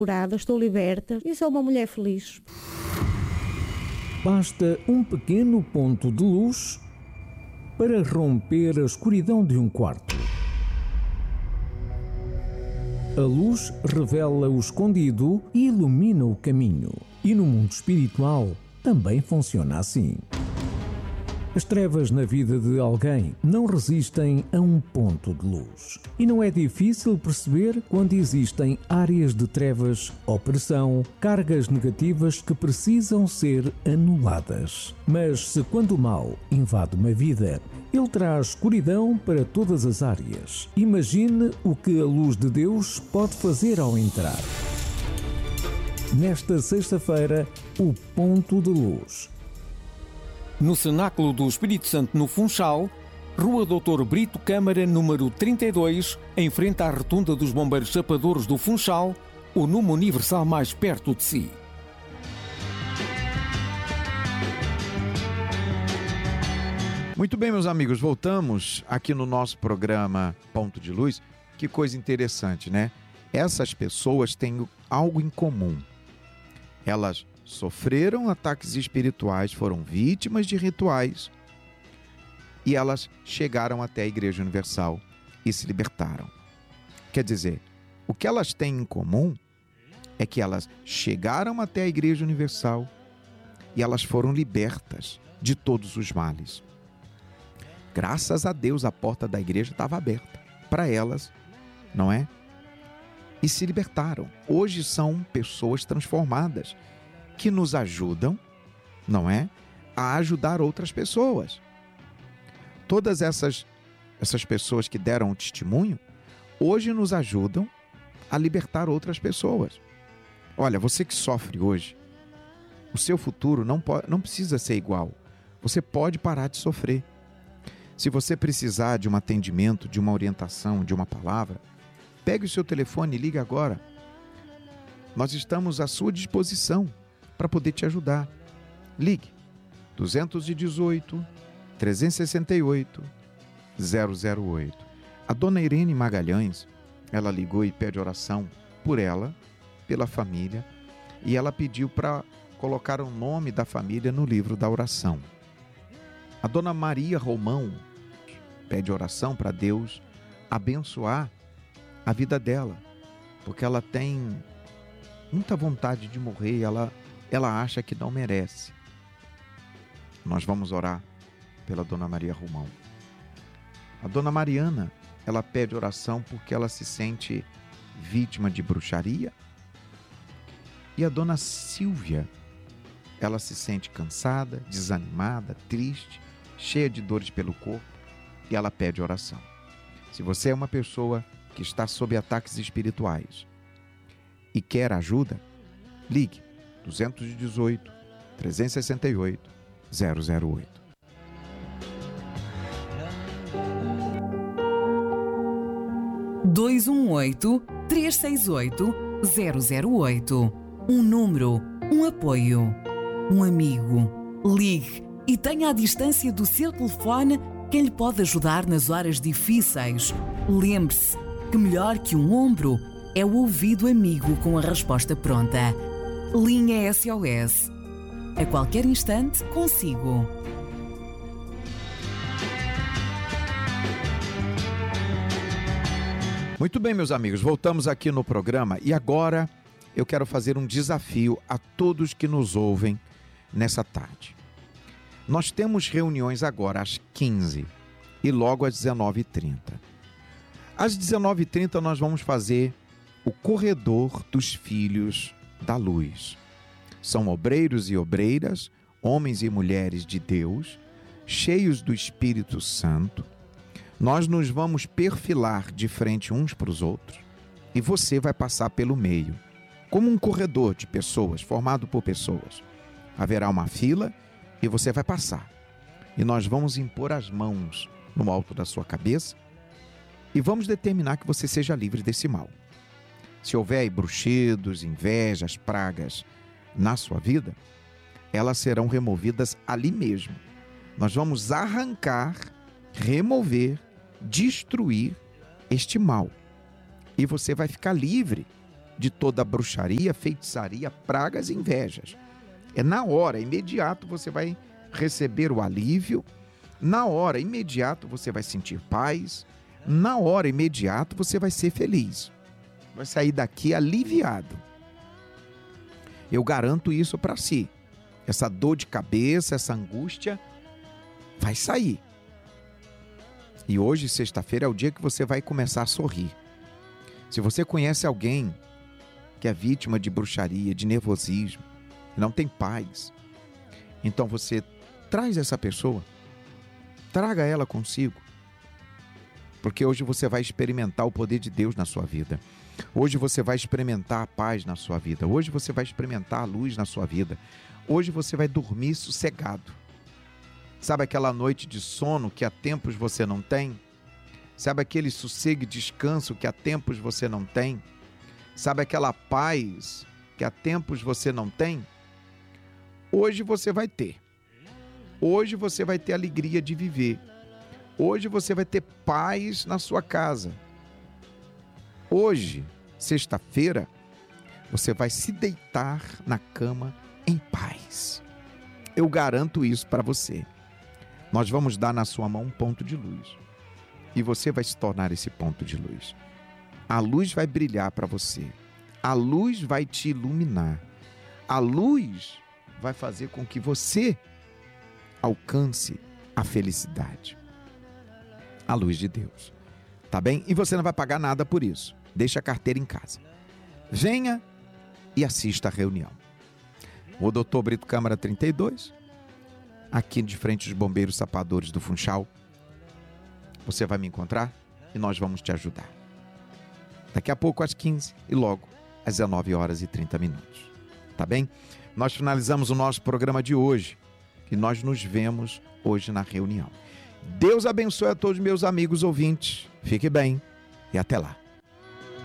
curada, estou liberta e sou uma mulher feliz. Basta um pequeno ponto de luz para romper a escuridão de um quarto. A luz revela o escondido e ilumina o caminho. E no mundo espiritual também funciona assim. As trevas na vida de alguém não resistem a um ponto de luz. E não é difícil perceber quando existem áreas de trevas, opressão, cargas negativas que precisam ser anuladas. Mas se quando o mal invade uma vida, ele traz escuridão para todas as áreas. Imagine o que a luz de Deus pode fazer ao entrar. Nesta sexta-feira, o ponto de luz. No Cenáculo do Espírito Santo, no Funchal, Rua Doutor Brito Câmara, número 32, em frente à Rotunda dos Bombeiros Chapadores do Funchal, o Numa Universal mais perto de si. Muito bem, meus amigos, voltamos aqui no nosso programa Ponto de Luz. Que coisa interessante, né? Essas pessoas têm algo em comum. Elas sofreram ataques espirituais, foram vítimas de rituais e elas chegaram até a Igreja Universal e se libertaram. Quer dizer, o que elas têm em comum é que elas chegaram até a Igreja Universal e elas foram libertas de todos os males. Graças a Deus, a porta da igreja estava aberta para elas, não é? E se libertaram. Hoje são pessoas transformadas que nos ajudam, não é? A ajudar outras pessoas. Todas essas pessoas que deram o testemunho, hoje nos ajudam a libertar outras pessoas. Olha, você que sofre hoje, o seu futuro não precisa ser igual. Você pode parar de sofrer. Se você precisar de um atendimento, de uma orientação, de uma palavra, pegue o seu telefone e ligue agora. Nós estamos à sua disposição para poder te ajudar. Ligue 218 368 008. A dona Irene Magalhães, ela ligou e pede oração por ela, pela família, e ela pediu para colocar o nome da família no livro da oração. A dona Maria Romão pede oração para Deus abençoar a vida dela, porque ela tem muita vontade de morrer e ela acha que não merece. Nós vamos orar pela dona Maria Romão. A dona Mariana, ela pede oração porque ela se sente vítima de bruxaria. E a dona Silvia, ela se sente cansada, desanimada, triste, cheia de dores pelo corpo e ela pede oração. Se você é uma pessoa que está sob ataques espirituais e quer ajuda, ligue 218 368 008. Dois 368 008. Um número, um apoio, um amigo. Ligue e tenha à distância do seu telefone quem lhe pode ajudar nas horas difíceis. Lembre-se que melhor que um ombro é o ouvido amigo com a resposta pronta. Linha SOS. A qualquer instante consigo. Muito bem, meus amigos, voltamos aqui no programa e agora eu quero fazer um desafio a todos que nos ouvem nessa tarde. Nós temos reuniões agora às 15 e logo às 19h30. Às 19h30 nós vamos fazer o Corredor dos Filhos da Luz. São obreiros e obreiras, homens e mulheres de Deus, cheios do Espírito Santo. Nós nos vamos perfilar de frente uns para os outros e você vai passar pelo meio, como um corredor de pessoas, formado por pessoas. Haverá uma fila e você vai passar. E nós vamos impor as mãos no alto da sua cabeça e vamos determinar que você seja livre desse mal. Se houver bruxedos, invejas, pragas na sua vida, elas serão removidas ali mesmo. Nós vamos arrancar, remover, destruir este mal. E você vai ficar livre de toda bruxaria, feitiçaria, pragas e invejas. É na hora, imediato você vai receber o alívio, na hora, imediato você vai sentir paz, na hora, imediato você vai ser feliz. Vai sair daqui aliviado. Eu garanto isso para si. Essa dor de cabeça, essa angústia vai sair. E hoje, sexta-feira, é o dia que você vai começar a sorrir. Se você conhece alguém que é vítima de bruxaria, de nervosismo, não tem paz, então você traz essa pessoa, traga ela consigo, porque hoje você vai experimentar o poder de Deus na sua vida. Hoje você vai experimentar a paz na sua vida. Hoje você vai experimentar a luz na sua vida. Hoje você vai dormir sossegado. Sabe aquela noite de sono que há tempos você não tem? Sabe aquele sossego e descanso que há tempos você não tem? Sabe aquela paz que há tempos você não tem? Hoje você vai ter. Hoje você vai ter alegria de viver. Hoje você vai ter paz na sua casa. Hoje, sexta-feira, você vai se deitar na cama em paz. Eu garanto isso para você. Nós vamos dar na sua mão um ponto de luz. E você vai se tornar esse ponto de luz. A luz vai brilhar para você. A luz vai te iluminar. A luz vai fazer com que você alcance a felicidade. A luz de Deus. Tá bem? E você não vai pagar nada por isso. Deixa a carteira em casa. Venha e assista a reunião. O Dr. Brito Câmara 32, aqui de frente aos bombeiros sapadores do Funchal. Você vai me encontrar e nós vamos te ajudar. Daqui a pouco às 15 e logo às 19h30. Tá bem? Nós finalizamos o nosso programa de hoje e nós nos vemos hoje na reunião. Deus abençoe a todos meus amigos ouvintes. Fique bem e até lá.